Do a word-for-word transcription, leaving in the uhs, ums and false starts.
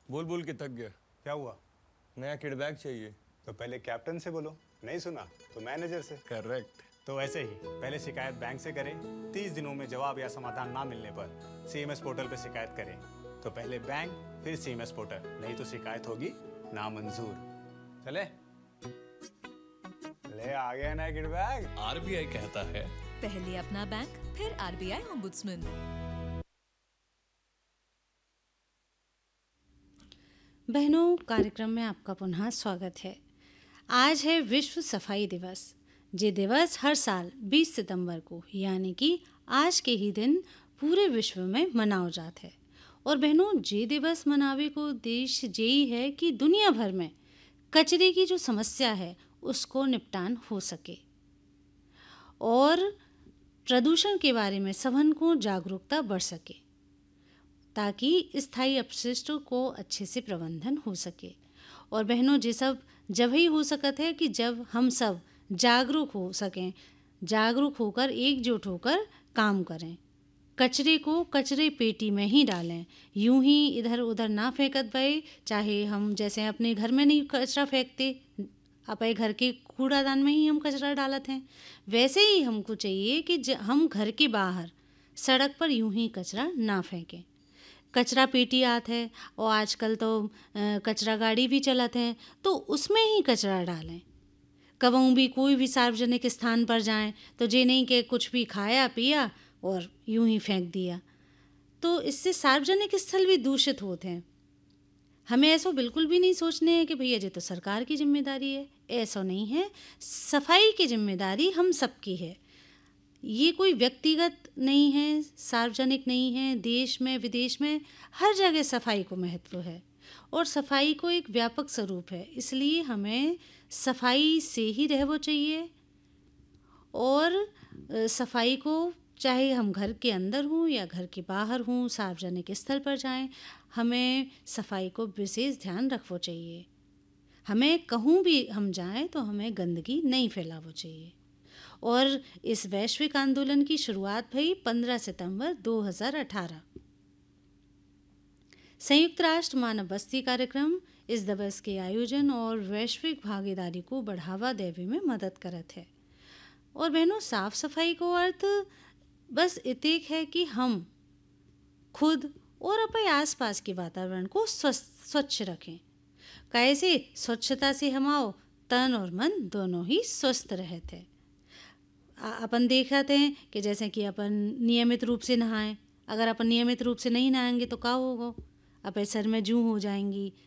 बोल बोल के थक गया। क्या हुआ? नया किड बैग चाहिए। तो पहले कैप्टन से बोलो, नहीं सुना तो मैनेजर से। करेक्ट। तो ऐसे ही पहले शिकायत बैंक से करें, तीस दिनों में जवाब या समाधान ना मिलने पर सीएमएस पोर्टल पर शिकायत करें। तो पहले बैंक फिर सीएमएस पोर्टल, नहीं तो शिकायत होगी नामंजूर। चले ले आ गया नया किड बैग। आरबीआई कहता है पहले अपना बैंक फिर आरबीआई ओम्बुड्समैन। बहनों, कार्यक्रम में आपका पुनः स्वागत है। आज है विश्व सफाई दिवस। ये दिवस हर साल बीस सितंबर को यानी कि आज के ही दिन पूरे विश्व में मनाओ जाता है। और बहनों, ये दिवस मनावे को उद्देश्य यही है कि दुनिया भर में कचरे की जो समस्या है उसको निपटान हो सके और प्रदूषण के बारे में सबन को जागरूकता बढ़ सके, ताकि स्थायी अपशिष्ट को अच्छे से प्रबंधन हो सके। और बहनों, ये सब जब ही हो सकता है कि जब हम सब जागरूक हो सकें, जागरूक होकर एकजुट होकर काम करें, कचरे को कचरे पेटी में ही डालें, यूं ही इधर उधर ना फेंकत भए। चाहे हम जैसे अपने घर में नहीं कचरा फेंकते, अपने घर के कूड़ादान में ही हम कचरा डालते हैं, वैसे ही हमको चाहिए कि हम घर के बाहर सड़क पर यूं ही कचरा ना फेंकें। कचरा पेटी आत है और आजकल तो कचरा गाड़ी भी चलाते हैं, तो उसमें ही कचरा डालें। कभी भी कोई भी सार्वजनिक स्थान पर जाएं तो जे नहीं कि कुछ भी खाया पिया और यूं ही फेंक दिया, तो इससे सार्वजनिक स्थल भी दूषित होते हैं। हमें ऐसा बिल्कुल भी नहीं सोचने है कि भैया ये तो सरकार की जिम्मेदारी है, ऐसा नहीं है। सफाई की जिम्मेदारी हम सबकी है, ये कोई व्यक्तिगत नहीं है, सार्वजनिक नहीं है। देश में विदेश में हर जगह सफाई को महत्व है और सफाई को एक व्यापक स्वरूप है, इसलिए हमें सफाई से ही रहना चाहिए। और सफाई को चाहे हम घर के अंदर हों या घर के बाहर हों, सार्वजनिक स्थल पर जाएं, हमें सफाई को विशेष ध्यान रखना चाहिए। हमें कहूँ भी हम जाएं तो हमें गंदगी नहीं फैलाना चाहिए। और इस वैश्विक आंदोलन की शुरुआत भई पंद्रह सितंबर दो हज़ार अठारह। संयुक्त राष्ट्र मानव बस्ती कार्यक्रम इस दिवस के आयोजन और वैश्विक भागीदारी को बढ़ावा देवे में मदद करत है। और बहनों, साफ सफाई को अर्थ बस इतेक है कि हम खुद और अपने आसपास के वातावरण को स्वच्छ रखें। कैसे? स्वच्छता से हमारा तन और मन दोनों ही स्वस्थ रहते हैं। अपन देखते हैं कि जैसे कि अपन नियमित रूप से नहाएं, अगर अपन नियमित रूप से नहीं नहाएंगे तो क्या होगा? अपने सर में जूं हो जाएंगी,